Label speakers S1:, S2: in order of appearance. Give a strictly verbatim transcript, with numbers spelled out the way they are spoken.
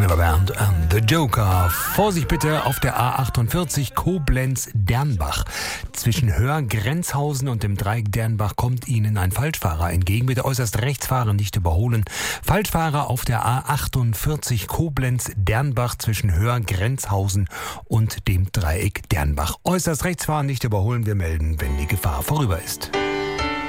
S1: Oliver Band and the Joker. Vorsicht bitte auf der A achtundvierzig Koblenz-Dernbach. Zwischen Höhr-Grenzhausen und dem Dreieck Dernbach kommt Ihnen ein Falschfahrer entgegen. Bitte äußerst rechts fahren, nicht überholen. Falschfahrer auf der A achtundvierzig Koblenz-Dernbach zwischen Höhr-Grenzhausen und dem Dreieck Dernbach. Äußerst rechts fahren, nicht überholen. Wir melden, wenn die Gefahr vorüber ist.